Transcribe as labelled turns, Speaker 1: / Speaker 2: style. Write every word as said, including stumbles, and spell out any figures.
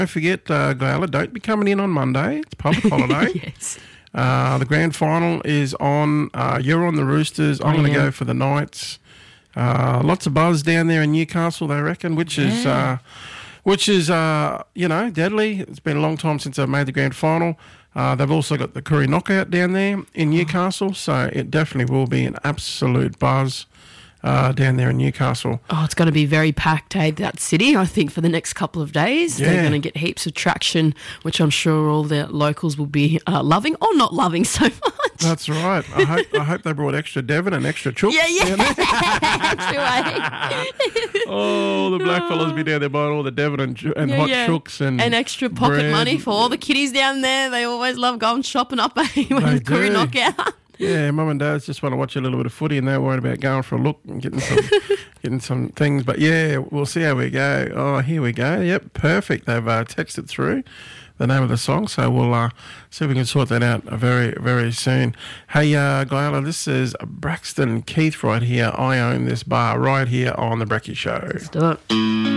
Speaker 1: don't forget, uh, Gala, don't be coming in on Monday. It's public holiday.
Speaker 2: Yes.
Speaker 1: Uh, the grand final is on. Uh, you're on the Roosters. I'm
Speaker 2: I
Speaker 1: going to
Speaker 2: am.
Speaker 1: go for the Knights. Uh, lots of buzz down there in Newcastle, they reckon, which is,
Speaker 2: Yeah.
Speaker 1: uh, which is, uh, you know, deadly. It's been a long time since I've made the grand final. Uh, they've also got the Curry Knockout down there in Newcastle, so it definitely will be an absolute buzz uh, down there in Newcastle.
Speaker 2: Oh, it's going to be very packed, eh, that city, I think, for the next couple of days.
Speaker 1: Yeah.
Speaker 2: They're going to get heaps of traction, which I'm sure all the locals will be uh, loving or not loving so much.
Speaker 1: That's right. I hope I hope they brought extra Devon and extra Chooks.
Speaker 2: Yeah, yeah.
Speaker 1: down there.
Speaker 2: True, eh?
Speaker 1: Oh, the black fellas be down there buying all the Devon and, Ch- and
Speaker 2: Yeah,
Speaker 1: hot
Speaker 2: yeah.
Speaker 1: Chooks and
Speaker 2: And extra pocket
Speaker 1: bread.
Speaker 2: money for all the kiddies down there. They always love going shopping up, eh,
Speaker 1: They
Speaker 2: when Curry
Speaker 1: do.
Speaker 2: Knockout.
Speaker 1: Yeah, mum and dads just want to watch a little bit of footy and they're worried about going for a look and getting some getting some things. But yeah, we'll see how we go. Oh, here we go. Yep, perfect. They've uh, texted through the name of the song, so we'll uh, see if we can sort that out very, very soon. Hey, uh, Guyala, this is Braxton Keith right here. I own this bar right here on The Brekkie Show.
Speaker 2: Let's do it.